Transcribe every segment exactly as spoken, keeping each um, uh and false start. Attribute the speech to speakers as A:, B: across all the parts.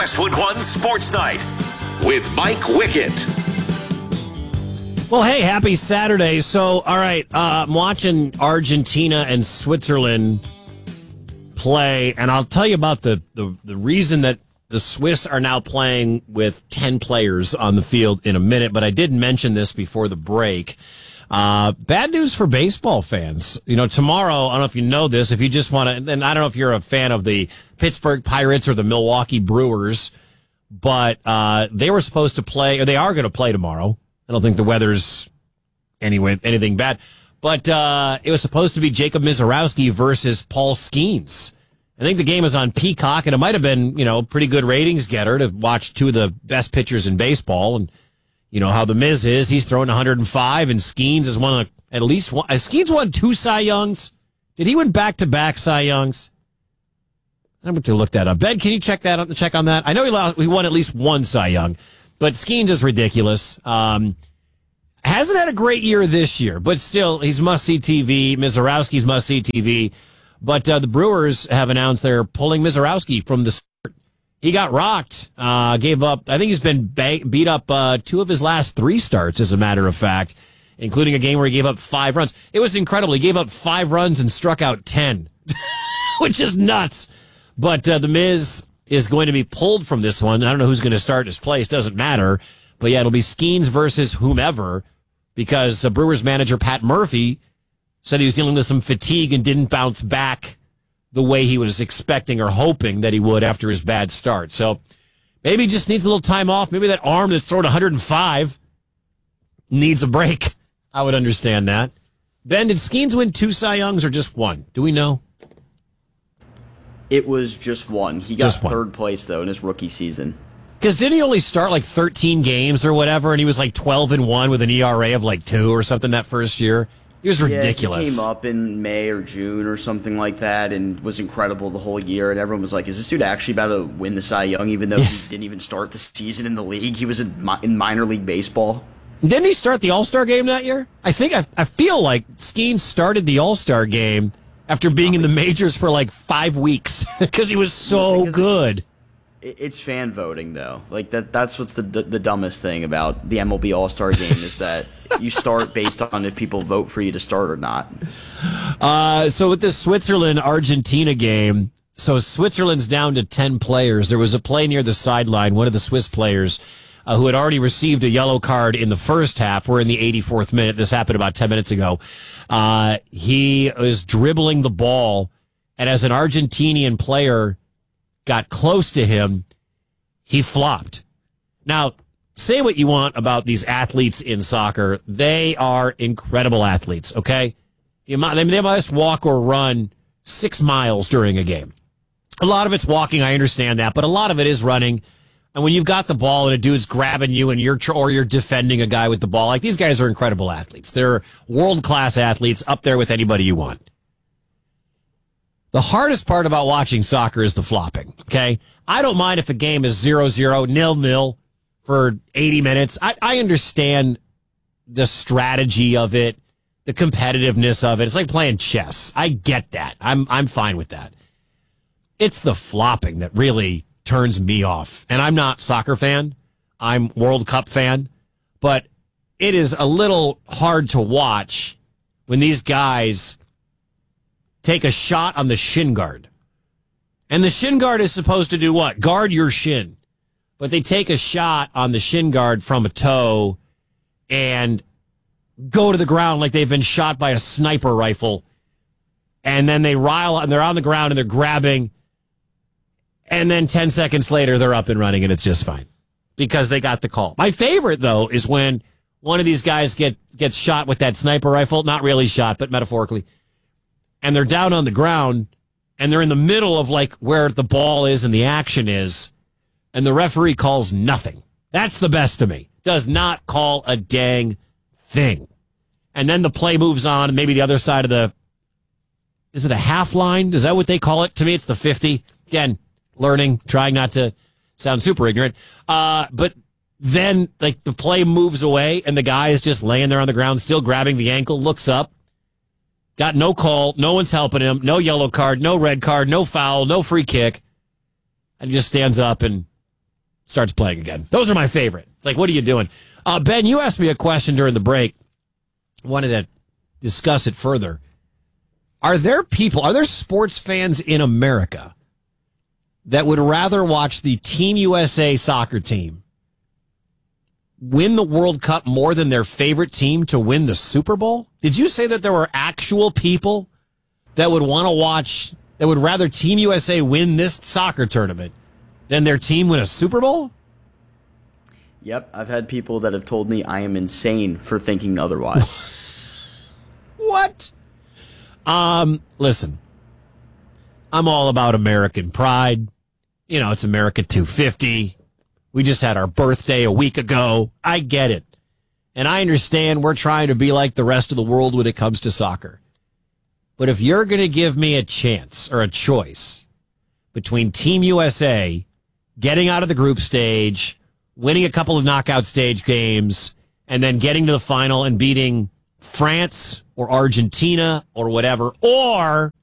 A: Westwood One Sports Night with Mike Wickett.
B: Well, hey, happy Saturday. So, all right, uh, I'm watching Argentina and Switzerland play, and I'll tell you about the, the, the reason that the Swiss are now playing with ten players on the field in a minute, but I did mention this before the break. Uh, bad news for baseball fans. You know, tomorrow, I don't know if you know this, if you just want to, and I don't know if you're a fan of the Pittsburgh Pirates or the Milwaukee Brewers, but uh, they were supposed to play, or they are going to play tomorrow. I don't think the weather's anyway anything bad, but uh, it was supposed to be Jacob Misiorowski versus Paul Skeens. I think the game is on Peacock, and it might have been, you know, pretty good ratings getter to watch two of the best pitchers in baseball. And you know how the Miz is. He's throwing one hundred five, and Skeens has won a, at least one. Skeens won two Cy Youngs. Did he win back-to-back Cy Youngs? I'm going to look that up. Ben, can you check that out, check on that? I know he, lost, he won at least one Cy Young, but Skeens is ridiculous. Um, hasn't had a great year this year, but still, he's must-see T V. Misiorowski's must-see T V. But uh, the Brewers have announced they're pulling Misiorowski from the start. He got rocked, uh, gave up. I think he's been ba- beat up uh, two of his last three starts, as a matter of fact, including a game where he gave up five runs. It was incredible. He gave up five runs and struck out ten, which is nuts. But uh, the Miz is going to be pulled from this one. I don't know who's going to start his place. Doesn't matter. But yeah, it'll be Skeens versus whomever, because uh, Brewers manager Pat Murphy said he was dealing with some fatigue and didn't bounce back the way he was expecting or hoping that he would after his bad start. So maybe he just needs a little time off. Maybe that arm that's throwing one hundred five needs a break. I would understand that. Ben, did Skeens win two Cy Youngs or just one? Do we know?
C: It was just one. He got third place, though, in his rookie season.
B: Because didn't he only start like thirteen games or whatever, and he was like twelve and one with an E R A of like two or something that first year? He was ridiculous.
C: Yeah, he came up in May or June or something like that and was incredible the whole year. And everyone was like, is this dude actually about to win the Cy Young, even though yeah. he didn't even start the season in the league? He was in, in minor league baseball.
B: Didn't he start the All-Star game that year? I think, I, I feel like Skeens started the All-Star game after being in the majors for like five weeks because he was so because good.
C: It's fan voting, though. Like that. That's what's the the dumbest thing about the M L B All-Star Game is that you start based on if people vote for you to start or not.
B: Uh, so with this Switzerland-Argentina game, so Switzerland's down to ten players. There was a play near the sideline. One of the Swiss players uh, who had already received a yellow card in the first half. We're in the eighty-fourth minute. This happened about ten minutes ago. Uh, he was dribbling the ball, and as an Argentinian player got close to him, he flopped. Now, say what you want about these athletes in soccer. They are incredible athletes, okay? They must walk or run six miles during a game. A lot of it's walking, I understand that, but a lot of it is running. And when you've got the ball and a dude's grabbing you and you're or you're defending a guy with the ball, like these guys are incredible athletes. They're world-class athletes up there with anybody you want. The hardest part about watching soccer is the flopping, okay? I don't mind if a game is zero zero, nil nil for eighty minutes. I, I understand the strategy of it, the competitiveness of it. It's like playing chess. I get that. I'm I'm fine with that. It's the flopping that really turns me off. And I'm not soccer fan. I'm World Cup fan. But it is a little hard to watch when these guys take a shot on the shin guard. And the shin guard is supposed to do what? Guard your shin. But they take a shot on the shin guard from a toe and go to the ground like they've been shot by a sniper rifle. And then they rile and they're on the ground and they're grabbing. And then ten seconds later, they're up and running and it's just fine because they got the call. My favorite, though, is when one of these guys get gets shot with that sniper rifle. Not really shot, but metaphorically. And they're down on the ground, and they're in the middle of, like, where the ball is and the action is, and the referee calls nothing. That's the best to me. Does not call a dang thing. And then the play moves on, and maybe the other side of the... Is it a half line? Is that what they call it? To me, it's the fifty. Again, learning, trying not to sound super ignorant. Uh, but then, like, the play moves away, and the guy is just laying there on the ground, still grabbing the ankle, looks up. Got no call. No one's helping him. No yellow card. No red card. No foul. No free kick. And he just stands up and starts playing again. Those are my favorite. It's like, what are you doing? Uh, Ben, you asked me a question during the break. Wanted to discuss it further. Are there people, are there sports fans in America that would rather watch the Team U S A soccer team win the World Cup more than their favorite team to win the Super Bowl? Did you say that there were actual people that would want to watch, that would rather Team U S A win this soccer tournament than their team win a Super Bowl?
C: Yep, I've had people that have told me I am insane for thinking otherwise.
B: What? Um, listen, I'm all about American pride. You know, it's America two fifty. We just had our birthday a week ago. I get it. And I understand we're trying to be like the rest of the world when it comes to soccer. But if you're going to give me a chance or a choice between Team U S A getting out of the group stage, winning a couple of knockout stage games, and then getting to the final and beating France or Argentina or whatever, or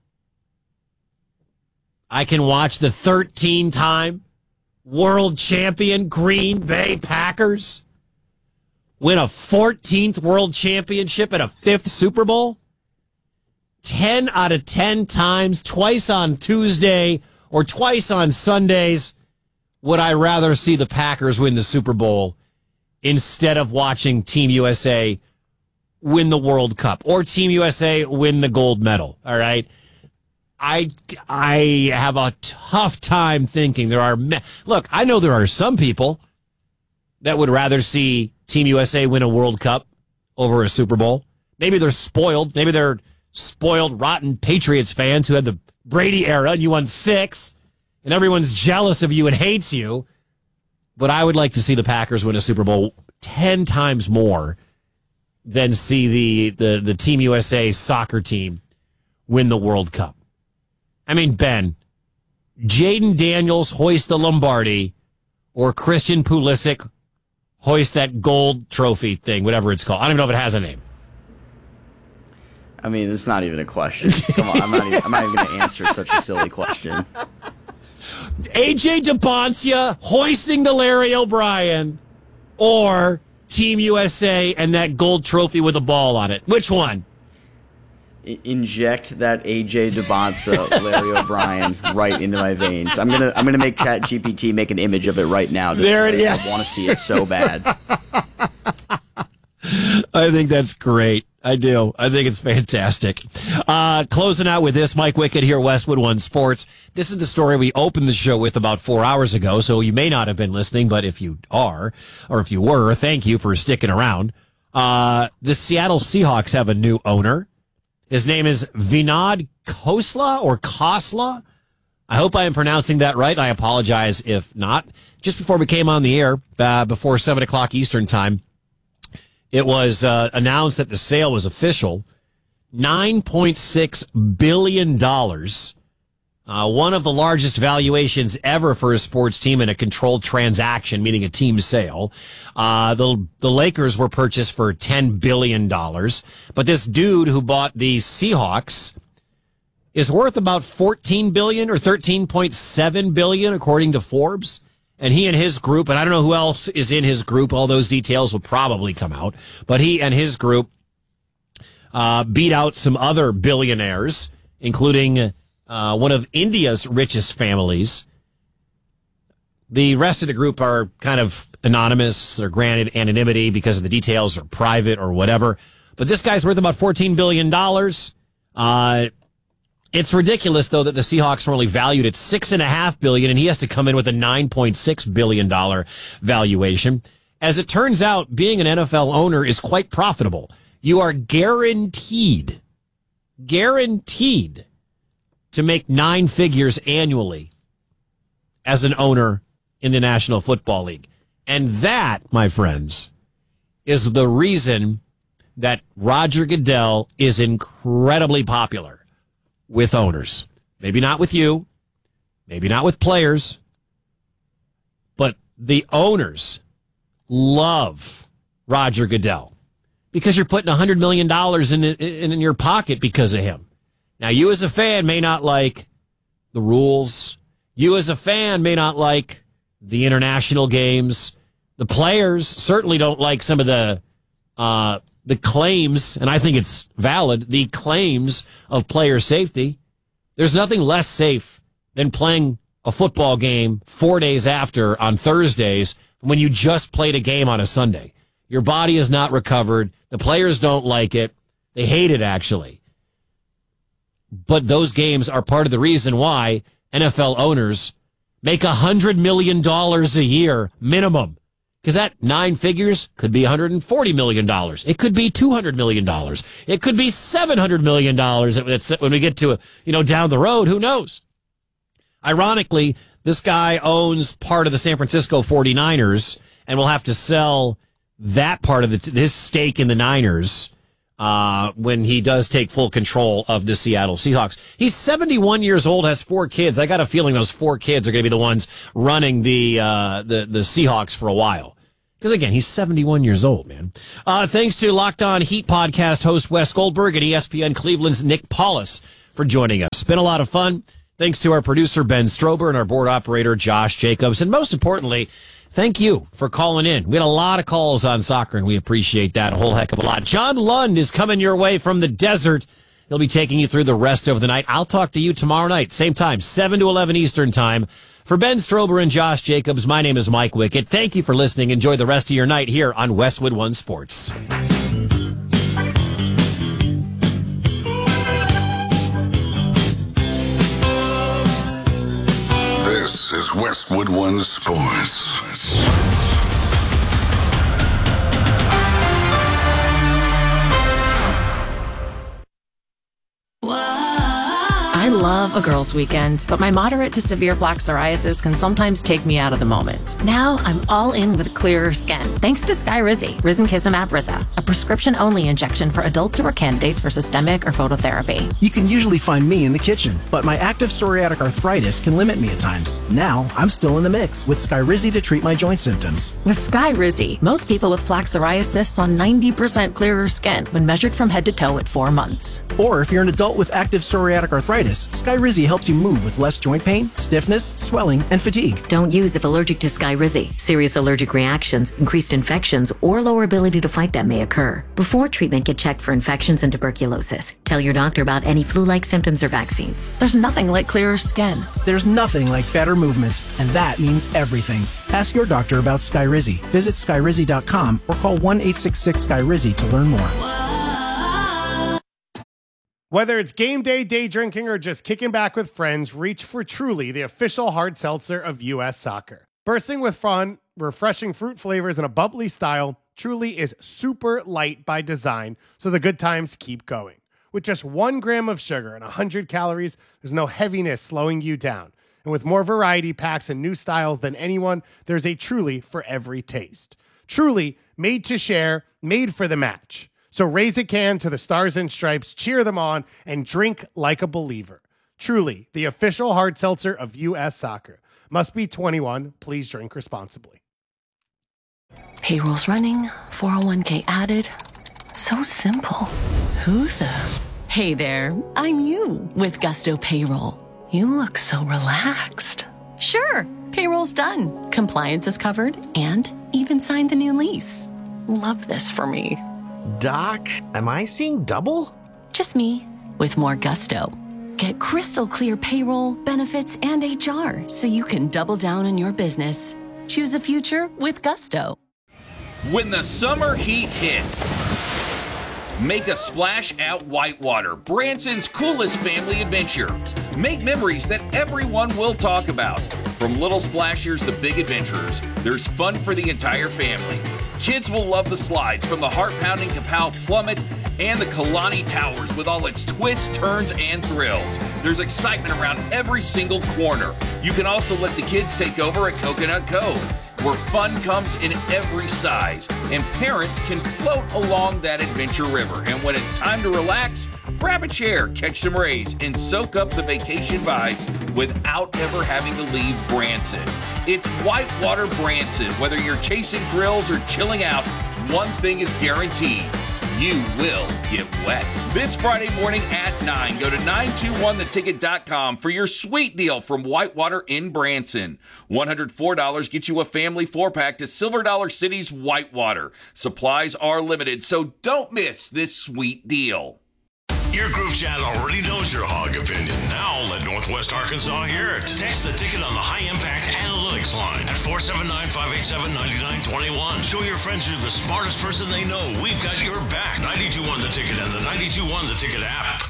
B: I can watch the thirteen-time world champion Green Bay Packers win a fourteenth world championship and a fifth Super Bowl, ten out of ten times, twice on Tuesday or twice on Sundays, would I rather see the Packers win the Super Bowl instead of watching Team U S A win the World Cup or Team U S A win the gold medal. All right. I, I have a tough time thinking there are, me- look, I know there are some people that would rather see Team U S A win a World Cup over a Super Bowl. Maybe they're spoiled. Maybe they're spoiled, rotten Patriots fans who had the Brady era and you won six and everyone's jealous of you and hates you. But I would like to see the Packers win a Super Bowl ten times more than see the, the, the Team U S A soccer team win the World Cup. I mean, Ben, Jaden Daniels hoist the Lombardi or Christian Pulisic hoist that gold trophy thing, whatever it's called. I don't even know if it has a name.
C: I mean, it's not even a question. Come on, I'm not even, I'm not even going to answer such a silly question.
B: A J DeBoncia hoisting the Larry O'Brien or Team U S A and that gold trophy with a ball on it. Which one?
C: Inject that A J DeBonsa, Larry O'Brien, right into my veins. I'm gonna I'm gonna make ChatGPT make an image of it right now.
B: There it is.
C: I want to see it so bad.
B: I think that's great. I do. I think it's fantastic. Uh, closing out with this, Mike Wickett here, Westwood One Sports. This is the story we opened the show with about four hours ago, so you may not have been listening, but if you are, or if you were, thank you for sticking around. Uh, the Seattle Seahawks have a new owner. His name is Vinod Khosla or Khosla. I hope I am pronouncing that right. I apologize if not. Just before we came on the air, uh, before seven o'clock Eastern time, it was uh, announced that the sale was official. nine point six billion dollars. Uh, one of the largest valuations ever for a sports team in a controlled transaction, meaning a team sale. Uh, the, the Lakers were purchased for ten billion dollars. But this dude who bought the Seahawks is worth about fourteen billion dollars or thirteen point seven billion dollars, according to Forbes. And he and his group, and I don't know who else is in his group, all those details will probably come out. But he and his group uh, beat out some other billionaires, including Uh, one of India's richest families. The rest of the group are kind of anonymous. They're granted anonymity because the details are private or whatever. But this guy's worth about fourteen billion dollars. Uh, it's ridiculous, though, that the Seahawks are only valued at six point five billion dollars, and he has to come in with a nine point six billion dollars valuation. As it turns out, being an N F L owner is quite profitable. You are guaranteed, guaranteed to make nine figures annually as an owner in the National Football League. And that, my friends, is the reason that Roger Goodell is incredibly popular with owners. Maybe not with you, maybe not with players, but the owners love Roger Goodell because you're putting one hundred million dollars in, in, in your pocket because of him. Now, you as a fan may not like the rules. You as a fan may not like the international games. The players certainly don't like some of the uh, the claims, and I think it's valid, the claims of player safety. There's nothing less safe than playing a football game four days after on Thursdays when you just played a game on a Sunday. Your body is not recovered. The players don't like it. They hate it, actually. But those games are part of the reason why N F L owners make one hundred million dollars a year minimum. Because that nine figures could be one hundred forty million dollars. It could be two hundred million dollars. It could be seven hundred million dollars when we get to, you know, down the road. Who knows? Ironically, this guy owns part of the San Francisco forty-niners and will have to sell that part of the, his stake in the Niners uh, when he does take full control of the Seattle Seahawks. He's seventy-one years old, has four kids. I got a feeling those four kids are going to be the ones running the uh, the the Seahawks for a while. Because, again, he's seventy-one years old, man. Uh, thanks to Locked On Heat podcast host Wes Goldberg and E S P N Cleveland's Nick Paulus for joining us. It's been a lot of fun. Thanks to our producer, Ben Strober, and our board operator, Josh Jacobs. And most importantly, thank you for calling in. We had a lot of calls on soccer, and we appreciate that a whole heck of a lot. John Lund is coming your way from the desert. He'll be taking you through the rest of the night. I'll talk to you tomorrow night, same time, seven to eleven Eastern time. For Ben Strober and Josh Jacobs, my name is Mike Wickett. Thank you for listening. Enjoy the rest of your night here on Westwood One Sports.
A: This is Westwood One Sports.
D: I love a girls' weekend, but my moderate to severe plaque psoriasis can sometimes take me out of the moment. Now I'm all in with clearer skin, thanks to Skyrizi, Risankizumab Riza, a prescription-only injection for adults who are candidates for systemic or phototherapy.
E: You can usually find me in the kitchen, but my active psoriatic arthritis can limit me at times. Now I'm still in the mix with Skyrizi to treat my joint symptoms.
D: With Skyrizi, most people with plaque psoriasis saw ninety percent clearer skin when measured from head to toe at four months.
E: Or if you're an adult with active psoriatic arthritis, Skyrizi helps you move with less joint pain, stiffness, swelling, and fatigue.
F: Don't use if allergic to Skyrizi. Serious allergic reactions, increased infections, or lower ability to fight them may occur. Before treatment, get checked for infections and tuberculosis. Tell your doctor about any flu-like symptoms or vaccines.
D: There's nothing like clearer skin.
E: There's nothing like better movement, and that means everything. Ask your doctor about Skyrizi. Visit Skyrizi dot com or call one eight six six Skyrizi to learn more.
G: Whether it's game day, day drinking, or just kicking back with friends, reach for Truly, the official hard seltzer of U S Soccer. Bursting with fun, refreshing fruit flavors, and a bubbly style, Truly is super light by design, so the good times keep going. With just one gram of sugar and one hundred calories, there's no heaviness slowing you down. And with more variety packs and new styles than anyone, there's a Truly for every taste. Truly, made to share, made for the match. So raise a can to the Stars and Stripes, cheer them on, and drink like a believer. Truly, the official hard seltzer of U S Soccer. Must be twenty-one. Please drink responsibly.
D: Payroll's running, four oh one k added. So simple. Who the?
H: Hey there, I'm you with Gusto Payroll.
D: You look so relaxed.
H: Sure, payroll's done. Compliance is covered and even signed the new lease.
D: Love this for me.
I: Doc, am I seeing double?
H: Just me, with more gusto. Get crystal clear payroll, benefits, and H R so you can double down on your business. Choose a future with gusto.
J: When the summer heat hits, make a splash at Whitewater, Branson's coolest family adventure. Make memories that everyone will talk about. From little splashers to big adventurers, there's fun for the entire family. Kids will love the slides from the heart-pounding Kapow Plummet and the Kalani Towers with all its twists, turns, and thrills. There's excitement around every single corner. You can also let the kids take over at Coconut Cove, where fun comes in every size, and parents can float along that adventure river. And when it's time to relax, grab a chair, catch some rays, and soak up the vacation vibes without ever having to leave Branson. It's Whitewater Branson. Whether you're chasing thrills or chilling out, one thing is guaranteed. you will get wet. This Friday morning at nine, go to nine two one the ticket dot com for your sweet deal from Whitewater in Branson. one hundred four dollars gets you a family four-pack to Silver Dollar City's Whitewater. Supplies are limited, so don't miss this sweet deal.
A: Your group chat already knows your hog opinion. Now let Northwest Arkansas hear it. Text the ticket on the High Impact Analytics line at four seven nine, five eight seven, nine nine two one. Show your friends you're the smartest person they know. We've got your back. ninety-two one The Ticket and the ninety-two one The Ticket app.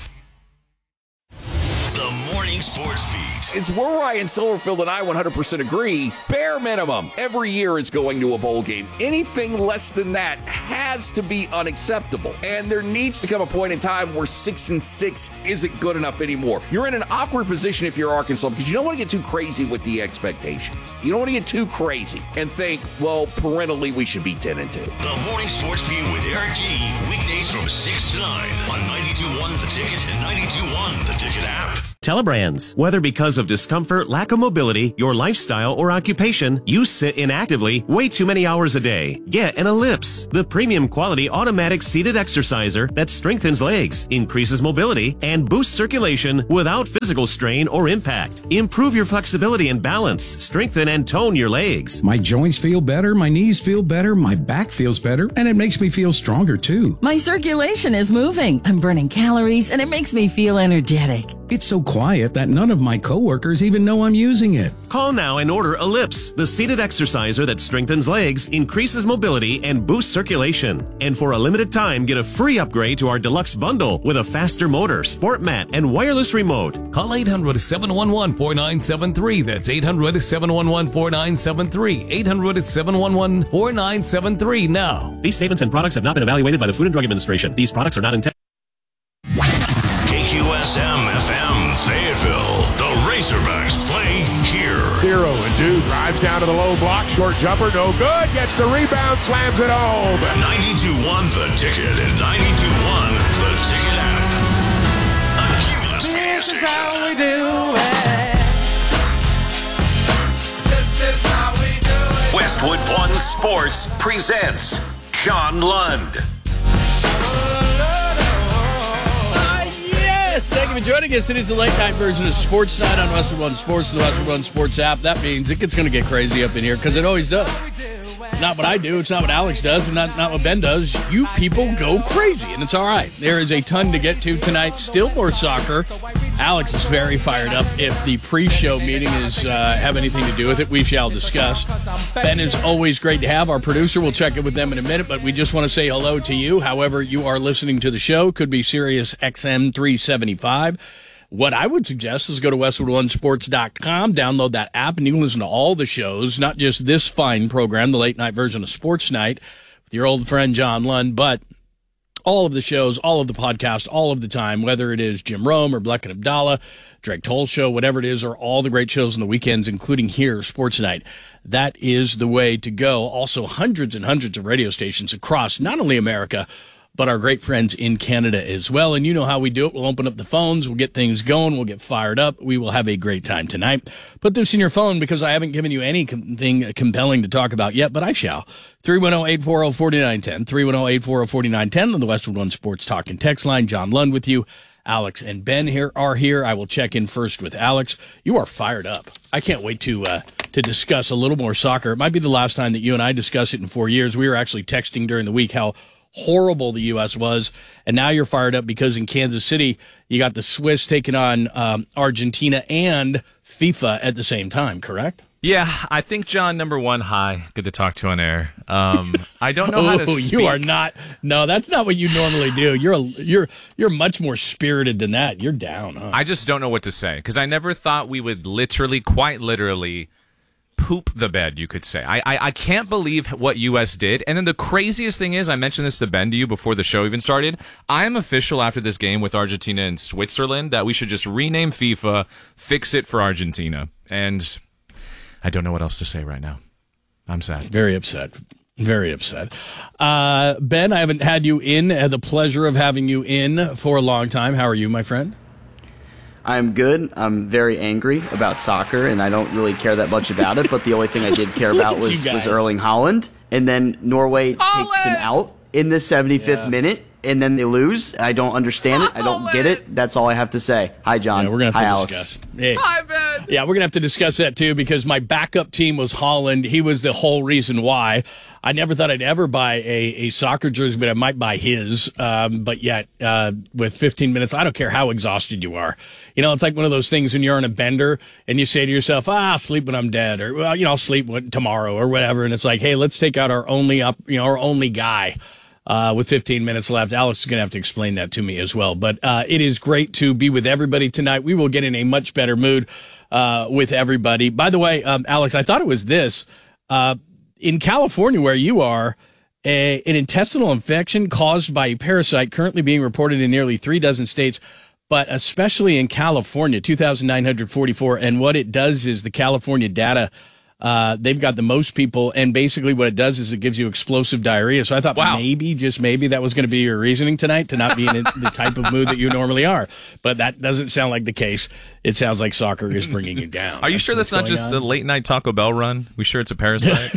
A: The Morning Sports Beat.
K: It's where Ryan Silverfield and I one hundred percent agree. Bare minimum. Every year is going to a bowl game. Anything less than that has to be unacceptable. And there needs to come a point in time where six and six isn't good enough anymore. You're in an awkward position if you're Arkansas because you don't want to get too crazy with the expectations. You don't want to get too crazy and think, well, parentally we should be ten and two.
A: The Morning Sports Beat with Eric G. Weekdays from six to nine on ninety-two one The Ticket and ninety-two one The Ticket app.
L: Telebrands. Whether because of discomfort, lack of mobility, your lifestyle, or occupation, you sit inactively way too many hours a day. Get an Ellipse, the premium quality automatic seated exerciser that strengthens legs, increases mobility, and boosts circulation without physical strain or impact. Improve your flexibility and balance, strengthen and tone your legs.
M: My joints feel better, my knees feel better, my back feels better, and it makes me feel stronger too.
N: My circulation is moving. I'm burning calories, and it makes me feel energetic.
M: It's so quiet that none of my coworkers even know I'm using it.
L: Call now and order Ellipse, the seated exerciser that strengthens legs, increases mobility, and boosts circulation. And for a limited time, get a free upgrade to our deluxe bundle with a faster motor, sport mat, and wireless remote.
O: Call eight hundred, seven one one, four nine seven three. That's eight hundred, seven one one, four nine seven three. eight hundred, seven one one, four nine seven three now.
L: These statements and products have not been evaluated by the Food and Drug Administration. These products are not intended.
A: K Q S M F M Fayetteville. The Razorbacks play here.
P: Zero and Dew drives down to the low block. Short jumper, no good. Gets the rebound, slams it home.
A: ninety-two one The Ticket and ninety-two one The Ticket app. A Cumulus media station. This is how we do it. This is how we do it. Westwood One Sports presents John Lund.
Q: Yes, thank you for joining us. It is the late night version of Sports Night on Westwood One Sports, the Westwood One Sports app. That means it gets going to get crazy up in here because it always does. Not what I do. It's not what Alex does, and not, not what Ben does. You people go crazy, and it's all right. There is a ton to get to tonight. Still more soccer. Alex is very fired up. If the pre-show meeting is uh, have anything to do with it, we shall discuss. Ben is always great to have. Our producer, we'll check in with them in a minute, but we just want to say hello to you. However you are listening to the show, could be Sirius X M three seventy-five. What I would suggest is go to westwood one sports dot com, download that app, and you can listen to all the shows, not just this fine program, the late night version of Sports Night with your old friend John Lund, but all of the shows, all of the podcasts, all of the time, whether it is Jim Rome or Bleck and Abdallah, Drake Toll Show, whatever it is, or all the great shows on the weekends, including here, Sports Night. That is the way to go. Also, hundreds and hundreds of radio stations across not only America, but our great friends in Canada as well. And you know how we do it. We'll open up the phones. We'll get things going. We'll get fired up. We will have a great time tonight. Put this in your phone because I haven't given you anything compelling to talk about yet, but I shall. three one zero, eight four zero, four nine one zero. three one zero, eight four zero, four nine one zero on the Westwood One Sports Talk and Text line. John Lund with you. Alex and Ben here are here. I will check in first with Alex. You are fired up. I can't wait to uh, to discuss a little more soccer. It might be the last time that you and I discuss it in four years. We were actually texting during the week how horrible the U S was, and now you're fired up because in Kansas City you got the Swiss taking on um, Argentina and FIFA at the same time, correct?
R: Yeah, I think, John, number one, hi, good to talk to you on air. Um, I don't know how to speak.
Q: You are not, no, that's not what you normally do. You're a, you're you're much more spirited than that. You're down, huh?
R: I just don't know what to say because I never thought we would literally, quite literally, poop the bed, you could say. I, I I can't believe what U S did. And then the craziest thing is, I mentioned this to Ben to you before the show even started, I am official after this game with Argentina and Switzerland that we should just rename FIFA, fix it for Argentina. And I don't know what else to say right now. I'm sad.
Q: Very upset. Very upset. Uh, Ben, I haven't had you in. I had the pleasure of having you in for a long time. How are you, my friend?
C: I'm good. I'm very angry about soccer, and I don't really care that much about it, but the only thing I did care about was, was Erling Haaland. And then Norway Haaland! takes him out in the seventy-fifth yeah. minute, and then they lose. I don't understand it. I don't get it. That's all I have to say. Hi, John.
Q: Yeah, we're gonna have
C: Hi,
Q: to
C: Alex.
Q: discuss. Hey.
R: Hi, Ben.
Q: Yeah, we're gonna have to discuss that too because my backup team was Holland. He was the whole reason why. I never thought I'd ever buy a, a soccer jersey, but I might buy his. Um, but yet, uh, with fifteen minutes, I don't care how exhausted you are. You know, it's like one of those things when you're on a bender and you say to yourself, ah, I'll sleep when I'm dead, or well, you know, I'll sleep tomorrow or whatever. And it's like, hey, let's take out our only up, you know, our only guy. Uh, with fifteen minutes left. Alex is going to have to explain that to me as well. But uh, it is great to be with everybody tonight. We will get in a much better mood uh, with everybody. By the way, um, Alex, I thought it was this. Uh, in California, where you are, a, an intestinal infection caused by a parasite currently being reported in nearly three dozen states, but especially in California, two thousand nine hundred forty-four. And what it does is the California data Uh, they've got the most people, and basically what it does is it gives you explosive diarrhea. So I thought wow. maybe, just maybe, that was going to be your reasoning tonight to not be in the type of mood that you normally are. But that doesn't sound like the case. It sounds like soccer is bringing you down.
R: Are you sure that's not just on? a late night Taco Bell run? We sure it's a parasite?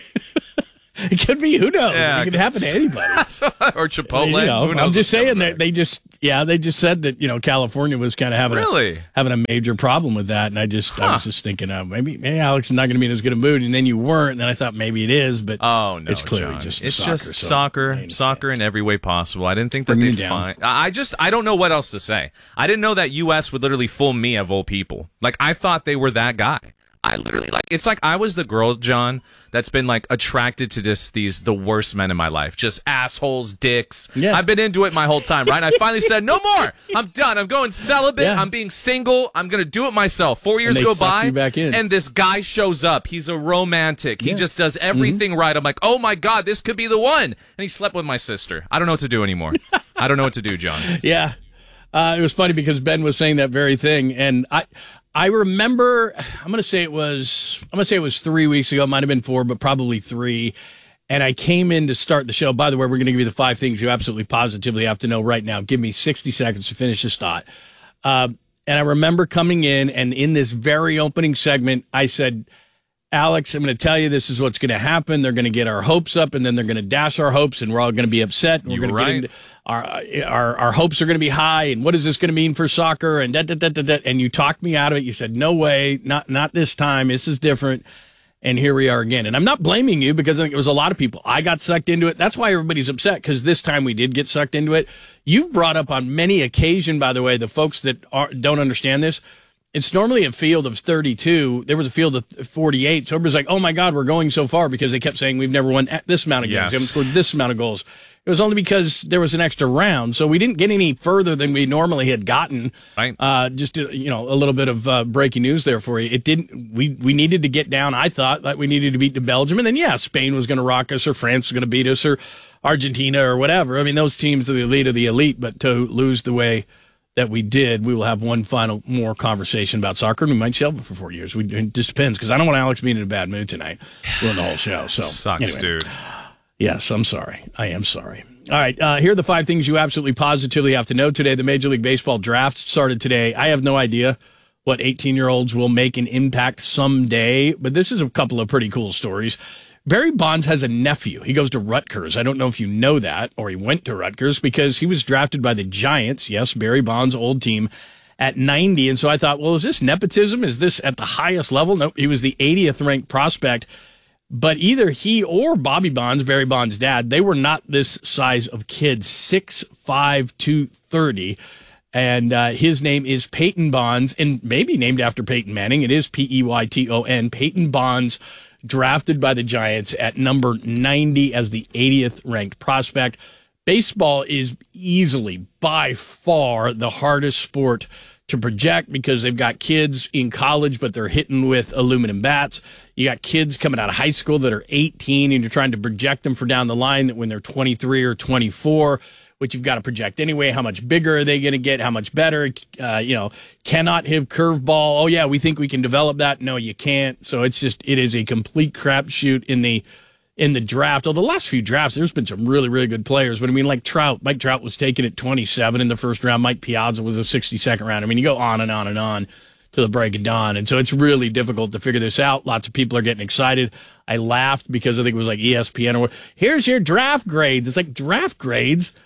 Q: It could be. Who knows?
R: Yeah,
Q: it could happen to anybody.
R: Or Chipotle.
Q: You know,
R: Who knows
Q: I'm just saying
R: that
Q: they, they just, yeah, they just said that, you know, California was kind of having
R: really?
Q: a, having a major problem with that. And I just,
R: huh.
Q: I was just thinking, uh, maybe, maybe Alex is not going to be in as good a mood. And then you weren't. And then I thought maybe it is, but
R: oh, no,
Q: it's clearly
R: John.
Q: just
R: it's
Q: soccer,
R: just
Q: so
R: soccer, soccer in every way possible. I didn't think that
Q: Bring
R: they'd
Q: me down.
R: find. I just, I don't know what else to say. I didn't know that U S would literally fool me of all people. Like I thought they were that guy. I literally like. It's like I was the girl, John, that's been like attracted to just these the worst men in my life, just assholes, dicks.
Q: Yeah.
R: I've been into it my whole time, right? And I finally said, no more. I'm done. I'm going celibate.
Q: Yeah.
R: I'm being single. I'm gonna do it myself. Four years
Q: And they
R: go
Q: suck
R: by,
Q: you back in.
R: and this guy shows up. He's a romantic. He
Q: Yeah.
R: just does everything mm-hmm. right. I'm like, oh my god, this could be the one. And he slept with my sister. I don't know what to do anymore. I don't know what to do, John.
Q: Yeah. Uh, it was funny because Ben was saying that very thing, and I, I remember. I'm going to say it was. I'm going to say it was three weeks ago. It might have been four, but probably three. And I came in to start the show. By the way, we're going to give you the five things you absolutely positively have to know right now. Give me sixty seconds to finish this thought. Uh, and I remember coming in, and in this very opening segment, I said, Alex, I'm going to tell you this is what's going to happen. They're going to get our hopes up, and then they're going to dash our hopes, and we're all going to be upset. And we're going
R: right.
Q: to get into, our, our our hopes are going to be high, and what is this going to mean for soccer? And da, da, da, da, da. And you talked me out of it. You said, no way, not not this time. This is different. And here we are again. And I'm not blaming you because I think it was a lot of people. I got sucked into it. That's why everybody's upset, because this time we did get sucked into it. You've brought up on many occasions, by the way, the folks that are, don't understand this. It's normally a field of thirty-two. There was a field of forty-eight. So everybody's like, oh, my God, we're going so far because they kept saying we've never won this amount of games.
R: Yes.
Q: We haven't scored this amount of goals. It was only because there was an extra round. So we didn't get any further than we normally had gotten.
R: Right.
Q: Uh, just, you know, a little bit of uh, breaking news there for you. It didn't, we, we needed to get down. I thought that we needed to beat the Belgium. And then, yeah, Spain was going to rock us, or France was going to beat us, or Argentina, or whatever. I mean, those teams are the elite of the elite, but to lose the way that we did, we will have one final more conversation about soccer, and we might shelve it for four years. We, it just depends, because I don't want Alex being in a bad mood tonight during the whole show. So
R: sucks,
Q: anyway.
R: dude.
Q: Yes, I'm sorry. I am sorry. All right, uh, here are the five things you absolutely positively have to know today. The Major League Baseball draft started today. I have no idea what eighteen-year-olds will make an impact someday, but this is a couple of pretty cool stories. Barry Bonds has a nephew. He goes to Rutgers. I don't know if you know that, or he went to Rutgers, because he was drafted by the Giants. Yes, Barry Bonds' old team, at ninety. And so I thought, well, is this nepotism? Is this at the highest level? No, he was the eightieth ranked prospect. But either he or Bobby Bonds, Barry Bonds' dad, they were not this size of kids, six five, two thirty. And uh, his name is Peyton Bonds, and maybe named after Peyton Manning. It is P E Y T O N, Peyton Bonds, drafted by the Giants at number ninety as the eightieth ranked prospect. Baseball is easily, by far, the hardest sport to project, because they've got kids in college, but they're hitting with aluminum bats. You got kids coming out of high school that are eighteen, and you're trying to project them for down the line that when they're twenty-three or twenty-four, which you've got to project anyway. How much bigger are they going to get? How much better? Uh, you know, cannot hit curveball. Oh, yeah, we think we can develop that. No, you can't. So it's just, it is a complete crapshoot in the in the draft. Although the last few drafts, there's been some really, really good players. But I mean, like Trout, Mike Trout was taken at twenty-seven in the first round. Mike Piazza was a sixty-second round. I mean, you go on and on and on to the break of dawn. And so it's really difficult to figure this out. Lots of people are getting excited. I laughed because I think it was like E S P N or here's your draft grades. It's like, draft grades?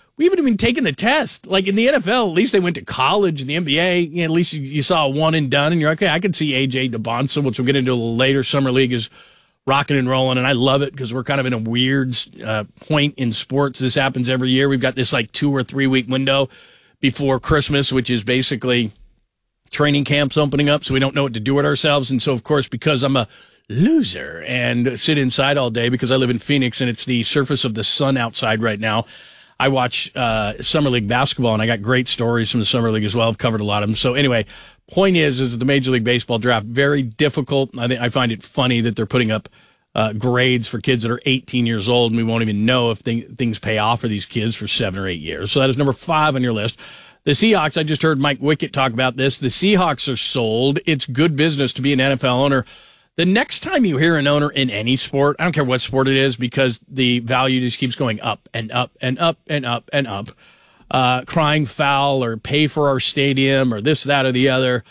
Q: we haven't even taken the test. Like in the N F L, at least they went to college. In the N B A, you know, at least you, you saw a one and done, and you're okay. I could see A J DeBonsa, which we'll get into a little later. Summer League is rocking and rolling, and I love it because we're kind of in a weird uh, point in sports. This happens every year. We've got this like two or three week window before Christmas, which is basically training camps opening up, so we don't know what to do with ourselves. And so, of course, because I'm a loser and sit inside all day because I live in Phoenix and it's the surface of the sun outside right now, I watch uh, Summer League basketball, and I got great stories from the Summer League as well. I've covered a lot of them. So anyway, point is, is the Major League Baseball draft, very difficult. I think I find it funny that they're putting up uh, grades for kids that are eighteen years old, and we won't even know if th- things pay off for these kids for seven or eight years. So that is number five on your list. The Seahawks, I just heard Mike Wickett talk about this. The Seahawks are sold. It's good business to be an N F L owner. The next time you hear an owner in any sport, I don't care what sport it is, because the value just keeps going up and up and up and up and up, uh, crying foul or pay for our stadium or this, that, or the other,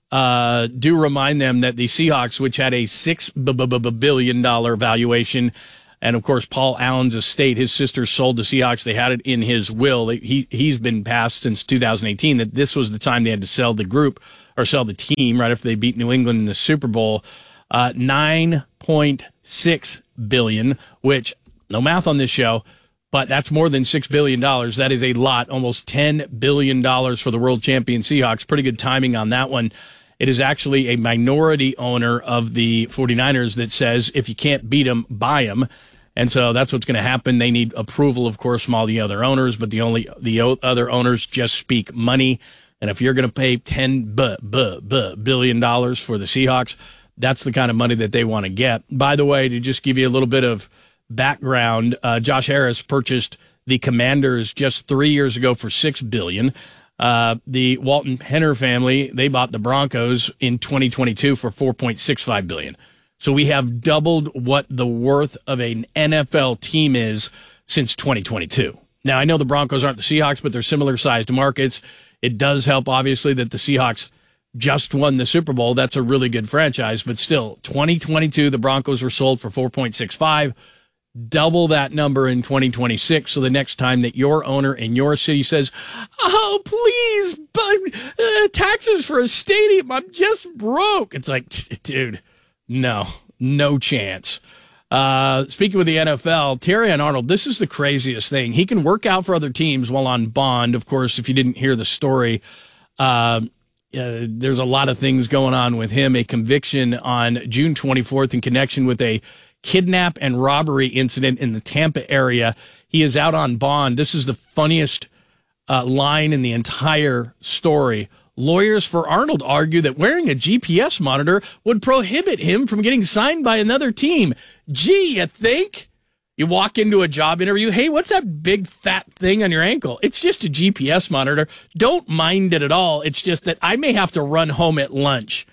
Q: uh, do remind them that the Seahawks, which had a six billion dollars valuation, and, of course, Paul Allen's estate, his sister sold the Seahawks. They had it in his will. He, he's been passed since two thousand eighteen, that this was the time they had to sell the group or sell the team right after they beat New England in the Super Bowl. Uh, nine point six billion dollars, which, no math on this show, but that's more than six billion dollars. That is a lot, almost ten billion dollars for the world champion Seahawks. Pretty good timing on that one. It is actually a minority owner of the 49ers that says, if you can't beat them, buy them. And so that's what's going to happen. They need approval, of course, from all the other owners, but the only the other owners just speak money. And if you're going to pay ten billion dollars for the Seahawks, that's the kind of money that they want to get. By the way, to just give you a little bit of background, uh, Josh Harris purchased the Commanders just three years ago for six billion dollars. Uh, the Walton Penner family, they bought the Broncos in twenty twenty-two for four point six five billion dollars. So we have doubled what the worth of an N F L team is since twenty twenty-two. Now, I know the Broncos aren't the Seahawks, but they're similar sized markets. It does help, obviously, that the Seahawks just won the Super Bowl. That's a really good franchise, but still, twenty twenty-two, the Broncos were sold for four point six five. Double that number in twenty twenty-six. So the next time that your owner in your city says, oh, please, but, uh, taxes for a stadium, I'm just broke. It's like, dude, no, no chance. Uh, speaking with the N F L, Terrion Arnold, this is the craziest thing. He can work out for other teams while on bond. Of course, if you didn't hear the story, uh, Uh, there's a lot of things going on with him. A conviction on June twenty-fourth in connection with a kidnap and robbery incident in the Tampa area. He is out on bond. This is the funniest uh, line in the entire story. Lawyers for Arnold argue that wearing a G P S monitor would prohibit him from getting signed by another team. Gee, you think? You walk into a job interview, hey, what's that big fat thing on your ankle? It's just a G P S monitor. Don't mind it at all. It's just that I may have to run home at lunch.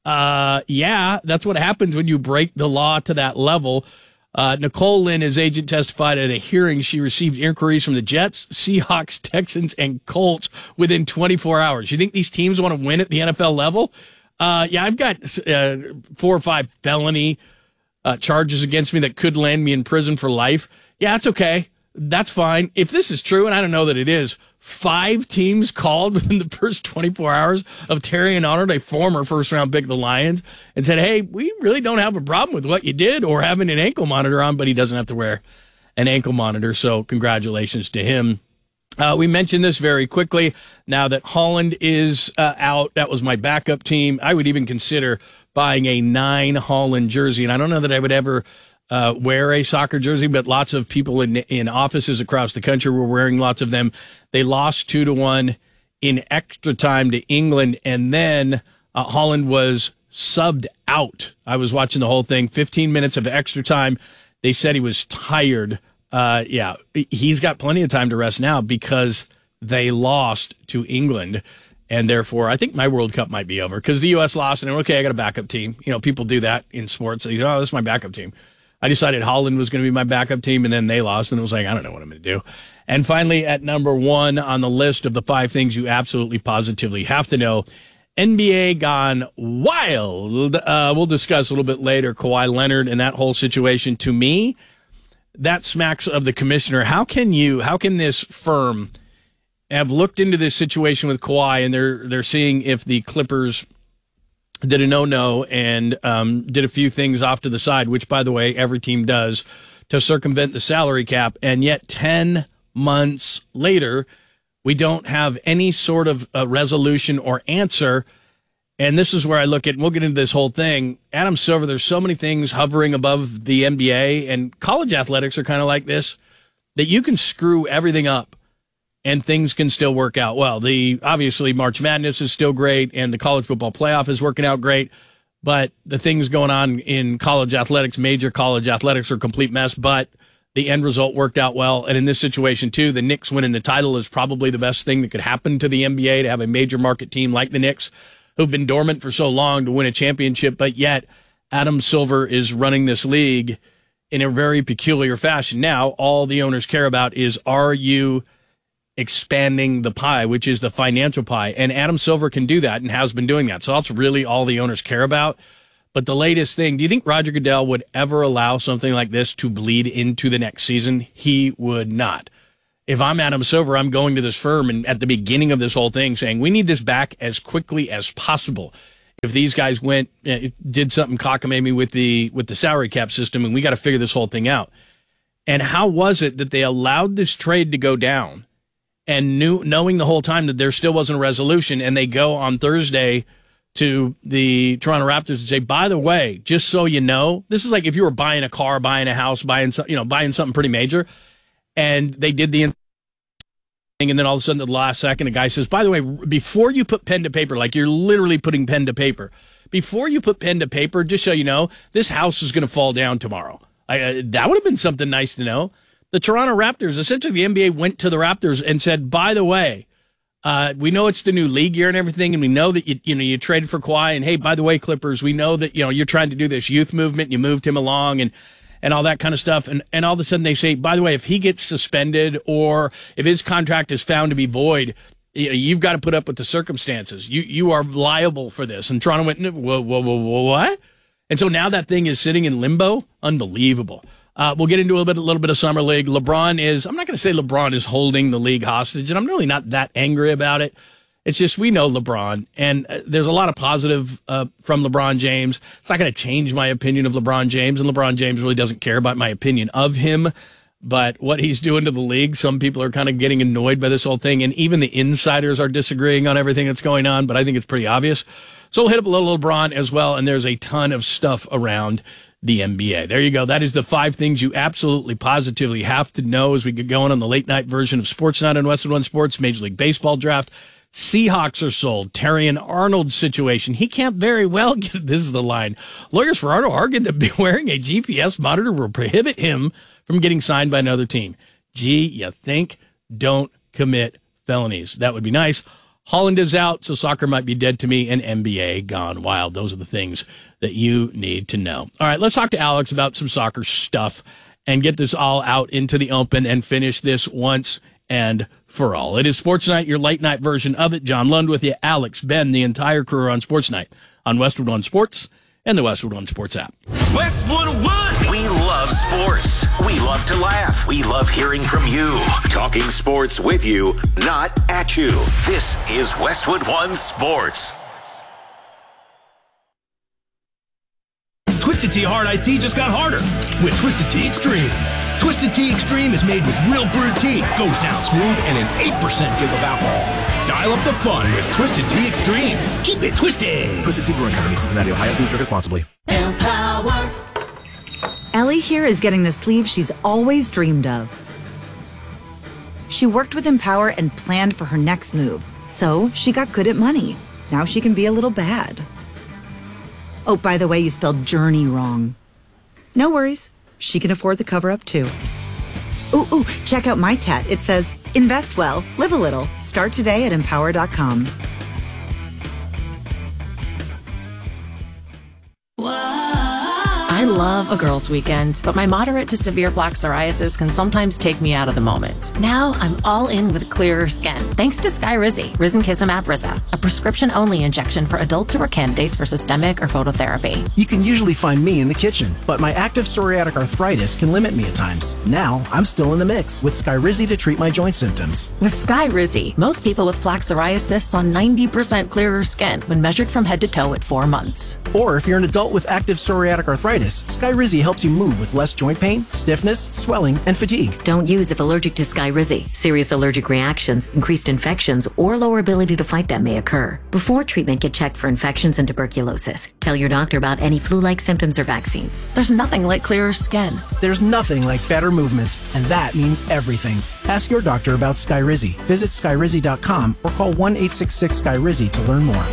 Q: Uh, yeah, that's what happens when you break the law to that level. Uh, Nicole Lynn, his agent, testified at a hearing she received inquiries from the Jets, Seahawks, Texans, and Colts within twenty-four hours. You think these teams want to win at the N F L level? Uh, yeah, I've got uh, four or five felony Uh, charges against me that could land me in prison for life. Yeah, that's okay. That's fine. If this is true, and I don't know that it is, five teams called within the first twenty-four hours of Terrion Arnold, a former first-round pick of the Lions, and said, hey, we really don't have a problem with what you did or having an ankle monitor on, but he doesn't have to wear an ankle monitor, so congratulations to him. Uh, we mentioned this very quickly. Now that Holland is uh, out, that was my backup team. I would even consider buying a nine Holland jersey. And I don't know that I would ever uh, wear a soccer jersey, but lots of people in in offices across the country were wearing lots of them. They lost two to one in extra time to England, and then uh, Holland was subbed out. I was watching the whole thing, fifteen minutes of extra time. They said he was tired. Uh, yeah, he's got plenty of time to rest now because they lost to England. And therefore, I think my World Cup might be over because the U S lost. And okay, I got a backup team. You know, people do that in sports. They go, oh, this is my backup team. I decided Holland was going to be my backup team, and then they lost. And it was like, I don't know what I'm going to do. And finally, at number one on the list of the five things you absolutely positively have to know, N B A gone wild. Uh, we'll discuss a little bit later Kawhi Leonard and that whole situation. To me, that smacks of the commissioner. How can you, how can this firm have looked into this situation with Kawhi, and they're they're seeing if the Clippers did a no-no and um, did a few things off to the side, which, by the way, every team does, to circumvent the salary cap, and yet ten months later, we don't have any sort of uh, resolution or answer. And this is where I look at, and we'll get into this whole thing, Adam Silver, there's so many things hovering above the N B A, and college athletics are kind of like this, that you can screw everything up and things can still work out well. The obviously March Madness is still great, and the college football playoff is working out great, but the things going on in college athletics, major college athletics, are a complete mess, but the end result worked out well. And in this situation, too, the Knicks winning the title is probably the best thing that could happen to the N B A, to have a major market team like the Knicks, who've been dormant for so long, to win a championship, but yet Adam Silver is running this league in a very peculiar fashion. Now, all the owners care about is, are you expanding the pie, which is the financial pie? And Adam Silver can do that and has been doing that. So that's really all the owners care about. But the latest thing, do you think Roger Goodell would ever allow something like this to bleed into the next season? He would not. If I'm Adam Silver, I'm going to this firm and at the beginning of this whole thing saying, we need this back as quickly as possible. If these guys went, uh, did something cockamamie with the, with the salary cap system, and we got to figure this whole thing out. And how was it that they allowed this trade to go down, and knew, knowing the whole time that there still wasn't a resolution, and they go on Thursday to the Toronto Raptors and say, by the way, just so you know, this is like if you were buying a car, buying a house, buying some, you know, buying something pretty major, and they did the thing, and then all of a sudden at the last second, a guy says, by the way, before you put pen to paper, like you're literally putting pen to paper, before you put pen to paper, just so you know, this house is going to fall down tomorrow. I, uh, that would have been something nice to know. The Toronto Raptors, essentially the N B A went to the Raptors and said, by the way, uh, we know it's the new league year and everything, and we know that you, you know, you traded for Kawhi, and hey, by the way, Clippers, we know that, you know, you're trying to do this youth movement, and you moved him along, and and all that kind of stuff. And, and all of a sudden they say, by the way, if he gets suspended or if his contract is found to be void, you know, you've got to put up with the circumstances. You you are liable for this. And Toronto went, whoa, whoa, whoa, whoa, what? And so now that thing is sitting in limbo. Unbelievable. Uh, we'll get into a little bit, a little bit of summer league. LeBron is, I'm not going to say LeBron is holding the league hostage, and I'm really not that angry about it. It's just, we know LeBron, and uh, there's a lot of positive uh, from LeBron James. It's not going to change my opinion of LeBron James, and LeBron James really doesn't care about my opinion of him. But what he's doing to the league, some people are kind of getting annoyed by this whole thing, and even the insiders are disagreeing on everything that's going on, but I think it's pretty obvious. So we'll hit up a little LeBron as well, and there's a ton of stuff around the N B A. There you go. That is the five things you absolutely positively have to know as we get going on the late night version of Sports Night on Westwood One Sports. Major League Baseball draft. Seahawks are sold. Terrion Arnold situation. He can't very well get, this is the line. Lawyers for Arnold argue that be wearing a G P S monitor will prohibit him from getting signed by another team. Gee, you think? Don't commit felonies. That would be nice. Holland is out, so soccer might be dead to me, and N B A gone wild. Those are the things that you need to know. All right, let's talk to Alex about some soccer stuff and get this all out into the open and finish this once and for all. It is Sports Night, your late night version of it. John Lund with you, Alex, Ben, the entire crew on Sports Night on Westwood One Sports and the Westwood One Sports app.
S: Westwood One! We love sports. We love to laugh. We love hearing from you. Talking sports with you, not at you. This is Westwood One Sports.
T: Twisted Tea Hard Iced Tea just got harder with Twisted Tea Extreme. Twisted Tea Extreme is made with real brewed tea, goes down smooth, and an eight percent give of alcohol. Dial up the fun with Twisted Tea Extreme. Keep it twisted. Twisted Tea Brewing Company, Cincinnati, Ohio. Please drink responsibly.
U: Empower. Ellie here is getting the sleeve she's always dreamed of. She worked with Empower and planned for her next move, so she got good at money. Now she can be a little bad. Oh, by the way, you spelled journey wrong. No worries. She can afford the cover-up, too. Ooh, ooh, check out my tat. It says, invest well, live a little. Start today at empower dot com.
D: I I love a girls' weekend, but my moderate to severe plaque psoriasis can sometimes take me out of the moment. Now I'm all in with clearer skin, thanks to Skyrizi, risankizumab Riza, a prescription-only injection for adults who are candidates for systemic or phototherapy.
E: You can usually find me in the kitchen, but my active psoriatic arthritis can limit me at times. Now I'm still in the mix with Skyrizi to treat my joint symptoms.
D: With Skyrizi, most people with plaque psoriasis saw ninety percent clearer skin when measured from head to toe at four months.
E: Or if you're an adult with active psoriatic arthritis, Skyrizi helps you move with less joint pain, stiffness, swelling, and fatigue.
F: Don't use if allergic to Skyrizi. Serious allergic reactions, increased infections, or lower ability to fight them may occur. Before treatment, get checked for infections and tuberculosis. Tell your doctor about any flu-like symptoms or vaccines.
D: There's nothing like clearer skin.
E: There's nothing like better movement, and that means everything. Ask your doctor about Skyrizi. Visit Skyrizi dot com or call one eight six six Skyrizi to learn more.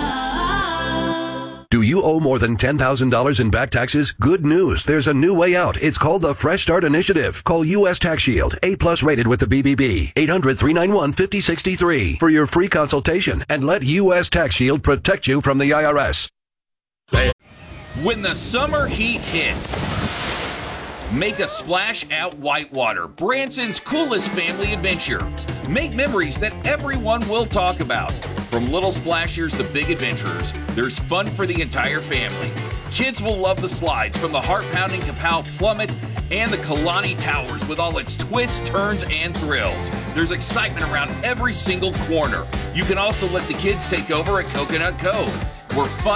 B: Do you owe more than ten thousand dollars in back taxes? Good news. There's a new way out. It's called the Fresh Start Initiative. Call U S Tax Shield, A plus rated with the B B B. eight hundred, three nine one, five oh six three for your free consultation and let U S Tax Shield protect you from the I R S.
J: When the summer heat hits, make a splash at Whitewater, Branson's coolest family adventure. Make memories that everyone will talk about. From little splashers to big adventurers, there's fun for the entire family. Kids will love the slides from the heart-pounding Kapow Plummet and the Kalani Towers with all its twists, turns, and thrills. There's excitement around every single corner. You can also let the kids take over at Coconut Cove, where fun